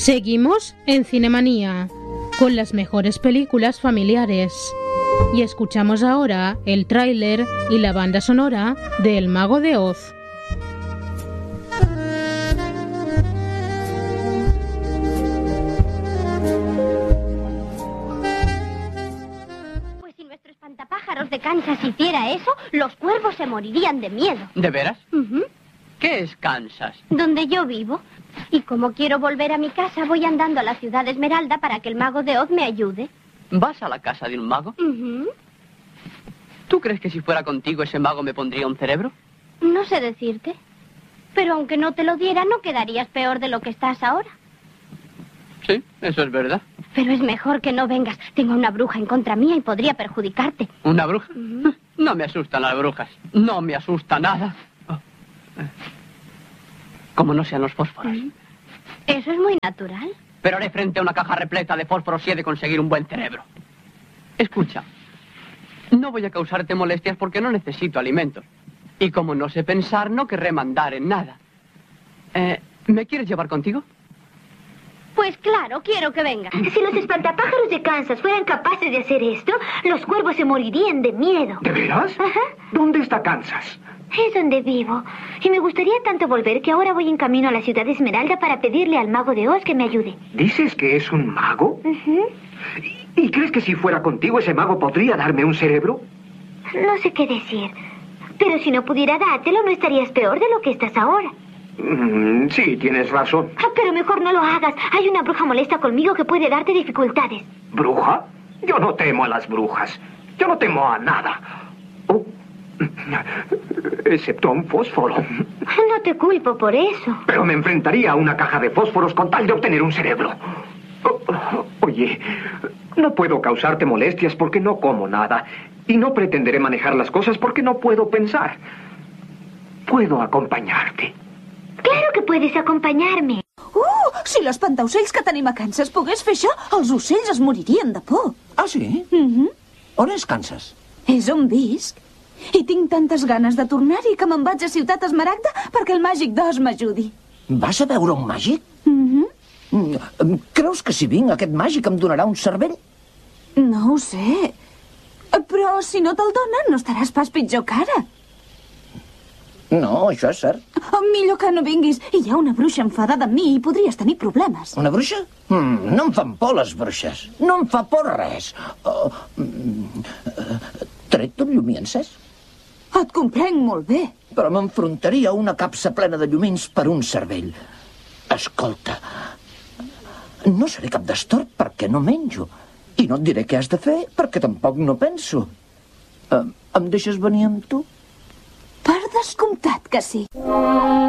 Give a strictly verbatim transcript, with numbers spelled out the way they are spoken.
Seguimos en Cinemanía, con las mejores películas familiares. Y escuchamos ahora el tráiler y la banda sonora de El Mago de Oz. Pues si nuestro espantapájaros de Kansas hiciera eso, los cuervos se morirían de miedo. ¿De veras? Uh-huh. ¿Qué es Kansas? Donde yo vivo. Y como quiero volver a mi casa, voy andando a la ciudad de Esmeralda para que el mago de Oz me ayude. ¿Vas a la casa de un mago? Uh-huh. ¿Tú crees que si fuera contigo ese mago me pondría un cerebro? No sé decirte. Pero aunque no te lo diera, no quedarías peor de lo que estás ahora. Sí, eso es verdad. Pero es mejor que no vengas. Tengo una bruja en contra mía y podría perjudicarte. ¿Una bruja? Uh-huh. No me asustan las brujas. No me asusta nada. Como no sean los fósforos. Uh-huh. Eso es muy natural. Pero haré frente a una caja repleta de fósforos si he de conseguir un buen cerebro. Escucha, no voy a causarte molestias porque no necesito alimentos. Y como no sé pensar, no querré mandar en nada. Eh, ¿Me quieres llevar contigo? Pues claro, quiero que venga. Si los espantapájaros de Kansas fueran capaces de hacer esto, los cuervos se morirían de miedo. ¿De veras? Ajá. ¿Dónde está Kansas? Es donde vivo. Y me gustaría tanto volver que ahora voy en camino a la ciudad de Esmeralda para pedirle al mago de Oz que me ayude. ¿Dices que es un mago? Uh-huh. ¿Y, ¿Y crees que si fuera contigo ese mago podría darme un cerebro? No sé qué decir. Pero si no pudiera dártelo, no estarías peor de lo que estás ahora. Mm, sí, tienes razón. Ah, pero mejor no lo hagas. Hay una bruja molesta conmigo que puede darte dificultades. ¿Bruja? Yo no temo a las brujas. Yo no temo a nada. Oh. Excepto a un fósforo. No te culpo por eso. Pero me enfrentaría a una caja de fósforos con tal de obtener un cerebro. Oh, oh, oye, no puedo causarte molestias porque no como nada. Y no pretenderé manejar las cosas porque no puedo pensar. Puedo acompañarte. Claro que puedes acompanyar-me. Uh, si l'espantaocells que tenim a Kansas pogués fer això, els ocells es moririen de por. Ah, sí? Uh-huh. On és Kansas? És on visc. I tinc tantes ganes de tornar-hi que me'n vaig a Ciutat Esmeralda perquè el màgic d'Oz m'ajudi. Vas a veure un màgic? Uh-huh. Mm, Creus que si vinc aquest màgic em donarà un cervell? No ho sé. Però si no te'l donen, no estaràs pas pitjor que ara. No, això és cert. Oh, millor que no vinguis. Hi ha una bruixa enfadada amb mi i podries tenir problemes. Una bruixa? Mm, no em fan por les bruixes. No em fa por res. Oh, mm, uh, tret un llumí encès? Et comprenc molt bé. Però m'enfrontaria a una capsa plena de llumins per un cervell. Escolta, no seré cap destorb perquè no menjo. I no et diré què has de fer perquè tampoc no penso. Uh, em deixes venir amb tu? Per descomptat que sí.